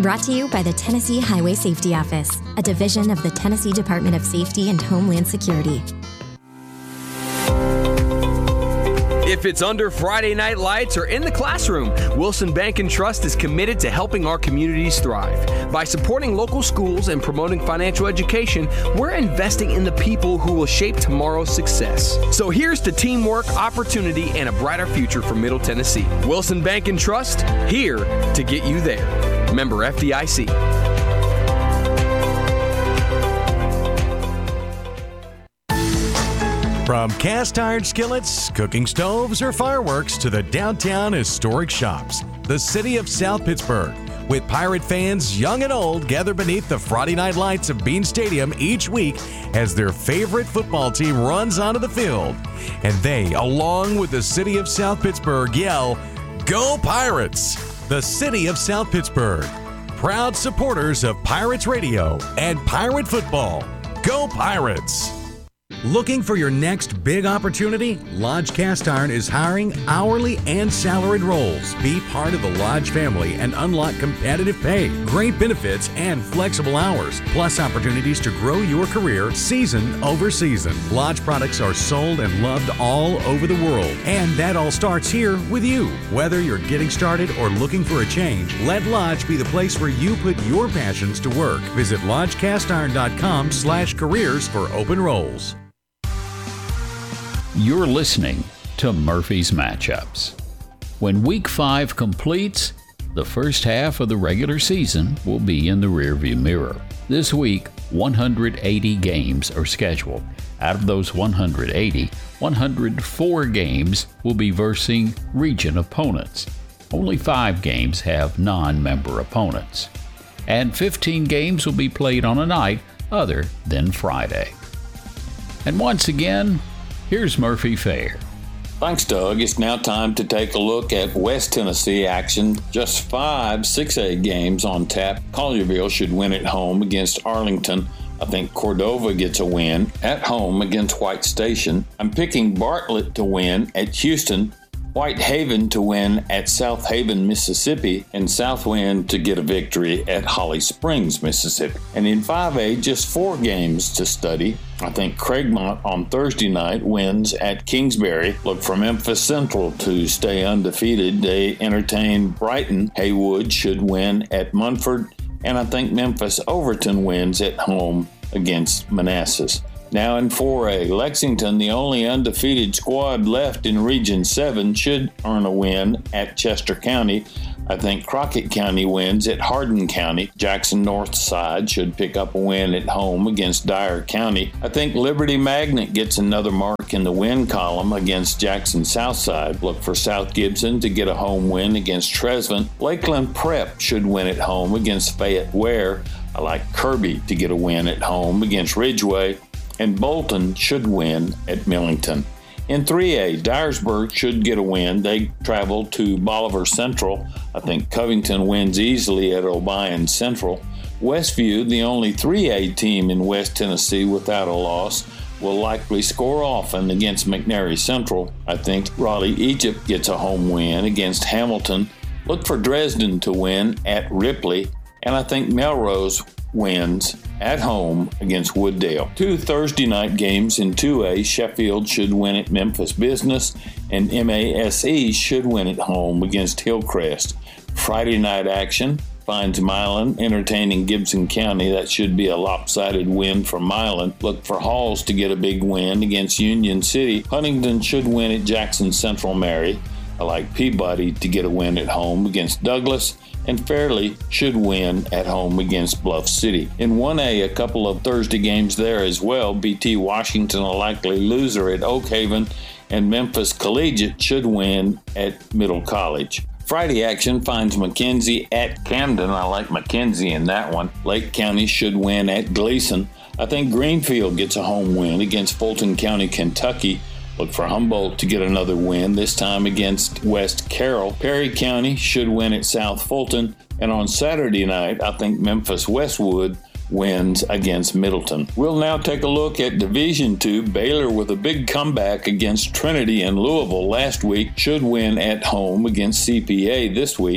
Brought to you by the Tennessee Highway Safety Office, a division of the Tennessee Department of Safety and Homeland Security. If it's under Friday night lights or in the classroom, Wilson Bank and Trust is committed to helping our communities thrive. By supporting local schools and promoting financial education, we're investing in the people who will shape tomorrow's success. So here's to teamwork, opportunity, and a brighter future for Middle Tennessee. Wilson Bank and Trust, here to get you there. Member FDIC. From cast iron skillets, cooking stoves, or fireworks to the downtown historic shops, the city of South Pittsburgh, with Pirate fans young and old gather beneath the Friday night lights of Bean Stadium each week as their favorite football team runs onto the field. And they, along with the city of South Pittsburgh, yell, "Go Pirates!" The city of South Pittsburgh, proud supporters of Pirates Radio and Pirate Football. Go Pirates! Looking for your next big opportunity? Lodge Cast Iron is hiring hourly and salaried roles. Be part of the Lodge family and unlock competitive pay, great benefits, and flexible hours, plus opportunities to grow your career season over season. Lodge products are sold and loved all over the world, and that all starts here with you. Whether you're getting started or looking for a change, let Lodge be the place where you put your passions to work. Visit lodgecastiron.com/careers for open roles. You're listening to Murphy's Matchups. When Week 5 completes, the first half of the regular season will be in the rearview mirror. This week, 180 games are scheduled. Out of those 180, 104 games will be versing region opponents. Only 5 games have non-member opponents. And 15 games will be played on a night other than Friday. And once again, here's Murphy Fair. Thanks, Doug. It's now time to take a look at West Tennessee action. Just 5 6A games on tap. Collierville should win at home against Arlington. I think Cordova gets a win at home against White Station. I'm picking Bartlett to win at Houston, Whitehaven to win at South Haven, Mississippi, and Southwind to get a victory at Holly Springs, Mississippi. And in 5A, just 4 games to study. I think Craigmont on Thursday night wins at Kingsbury. Look for Memphis Central to stay undefeated. They entertain Brighton. Haywood should win at Munford. And I think Memphis Overton wins at home against Manassas. Now in 4A, Lexington, the only undefeated squad left in Region 7, should earn a win at Chester County. I think Crockett County wins at Hardin County. Jackson North Side should pick up a win at home against Dyer County. I think Liberty Magnet gets another mark in the win column against Jackson Southside. Look for South Gibson to get a home win against Tresvant. Lakeland Prep should win at home against Fayette Ware. I like Kirby to get a win at home against Ridgeway. And Bolton should win at Millington. In 3A, Dyersburg should get a win. They travel to Bolivar Central. I think Covington wins easily at Obion Central. Westview, the only 3A team in West Tennessee without a loss, will likely score often against McNary Central. I think Raleigh Egypt gets a home win against Hamilton. Look for Dresden to win at Ripley. And I think Melrose wins at home against Wooddale. 2 Thursday night games in 2A. Sheffield should win at Memphis Business, and MASE should win at home against Hillcrest. Friday night action finds Milan entertaining Gibson County. That should be a lopsided win for Milan. Look for Halls to get a big win against Union City. Huntington should win at Jackson Central Mary. I like Peabody to get a win at home against Douglas, and Fairleigh should win at home against Bluff City. In 1A, a couple of Thursday games there as well. BT Washington, a likely loser at Oak Haven, and Memphis Collegiate should win at Middle College. Friday action finds McKenzie at Camden. I like McKenzie in that one. Lake County should win at Gleason. I think Greenfield gets a home win against Fulton County, Kentucky. Look for Humboldt to get another win, this time against West Carroll. Perry County should win at South Fulton. And on Saturday night, I think Memphis Westwood wins against Middleton. We'll now take a look at Division II. Baylor, with a big comeback against Trinity and Louisville last week, should win at home against CPA this week.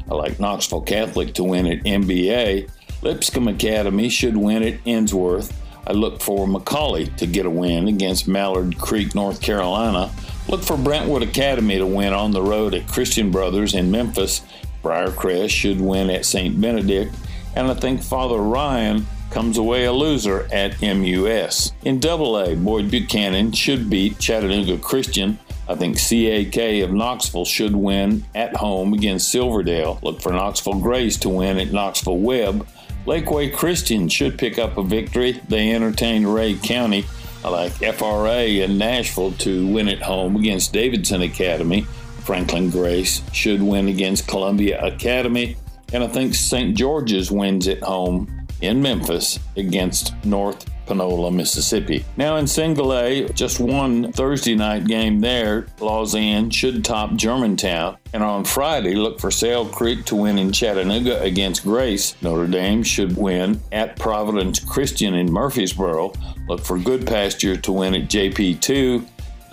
I like Knoxville Catholic to win at MBA. Lipscomb Academy should win at Ensworth. I look for McCallie to get a win against Mallard Creek, North Carolina. Look for Brentwood Academy to win on the road at Christian Brothers in Memphis. Briarcrest should win at St. Benedict. And I think Father Ryan comes away a loser at MUS. In AA, Boyd Buchanan should beat Chattanooga Christian. I think CAK of Knoxville should win at home against Silverdale. Look for Knoxville Grace to win at Knoxville Webb. Lakeway Christian should pick up a victory. They entertain Ray County. I like FRA in Nashville to win at home against Davidson Academy. Franklin Grace should win against Columbia Academy. And I think St. George's wins at home in Memphis against North Panola, Mississippi. Now in Single A, just one Thursday night game there. Lausanne should top Germantown. And on Friday, look for Sale Creek to win in Chattanooga against Grace. Notre Dame should win at Providence Christian in Murfreesboro. Look for Good Pasture to win at JP2.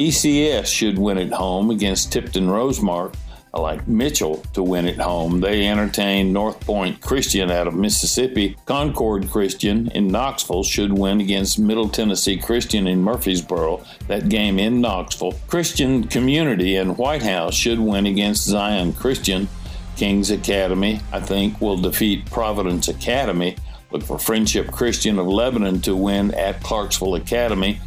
ECS should win at home against Tipton Rosemark. I like Mitchell to win at home. They entertain North Point Christian out of Mississippi. Concord Christian in Knoxville should win against Middle Tennessee Christian in Murfreesboro. That game in Knoxville. Christian Community in White House should win against Zion Christian. Kings Academy, I think, will defeat Providence Academy. Look for Friendship Christian of Lebanon to win at Clarksville Academy.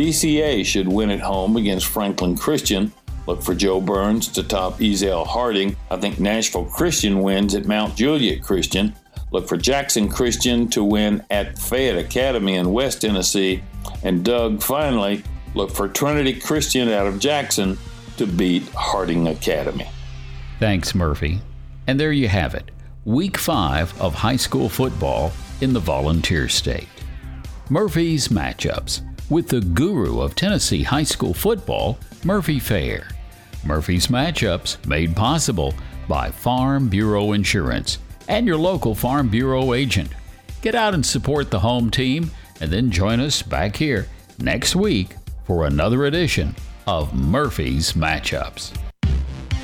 DCA should win at home against Franklin Christian. Look for Joe Burns to top Ezel Harding. I think Nashville Christian wins at Mount Juliet Christian. Look for Jackson Christian to win at Fayette Academy in West Tennessee. And Doug, finally, look for Trinity Christian out of Jackson to beat Harding Academy. Thanks, Murphy. And there you have it. Week 5 of high school football in the Volunteer State. Murphy's Matchups with the guru of Tennessee high school football, Murphy Fair. Murphy's Matchups made possible by Farm Bureau Insurance and your local Farm Bureau agent. Get out and support the home team and then join us back here next week for another edition of Murphy's Matchups.